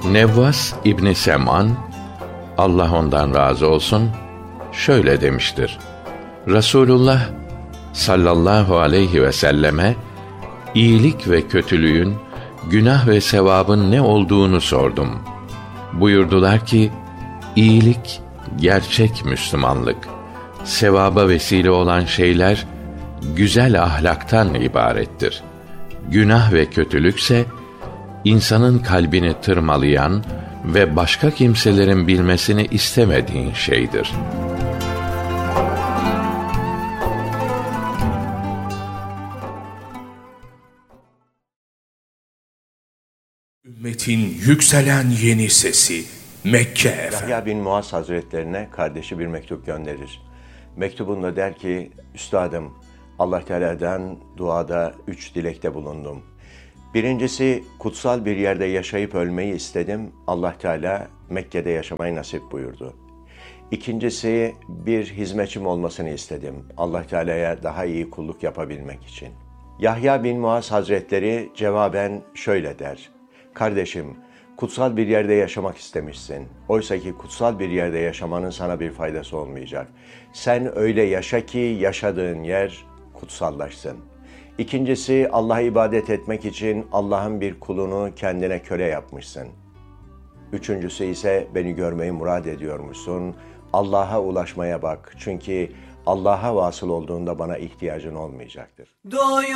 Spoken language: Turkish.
Nevvas İbni Sem'an, Allah ondan razı olsun, şöyle demiştir: Resulullah sallallahu aleyhi ve selleme iyilik ve kötülüğün, günah ve sevabın ne olduğunu sordum. Buyurdular ki, iyilik gerçek Müslümanlık, sevaba vesile olan şeyler güzel ahlaktan ibarettir. Günah ve kötülükse insanın kalbini tırmalayan ve başka kimselerin bilmesini istemediğin şeydir. Ümmetin yükselen yeni sesi Mekke Efendi. Yahya bin Muaz Hazretlerine kardeşi bir mektup gönderir. Mektubunda der ki, Üstadım, Allah Teala'dan duada 3 dilekte bulundum. Birincisi, kutsal bir yerde yaşayıp ölmeyi istedim. Allah Teala Mekke'de yaşamayı nasip buyurdu. İkincisi, bir hizmetçim olmasını istedim. Allah Teala'ya daha iyi kulluk yapabilmek için. Yahya bin Muaz Hazretleri cevaben şöyle der: Kardeşim, kutsal bir yerde yaşamak istemişsin. Oysa ki kutsal bir yerde yaşamanın sana bir faydası olmayacak. Sen öyle yaşa ki yaşadığın yer kutsallaşsın. İkincisi, Allah'a ibadet etmek için Allah'ın bir kulunu kendine köle yapmışsın. Üçüncüsü ise beni görmeyi murad ediyormuşsun. Allah'a ulaşmaya bak. Çünkü Allah'a vasıl olduğunda bana ihtiyacın olmayacaktır.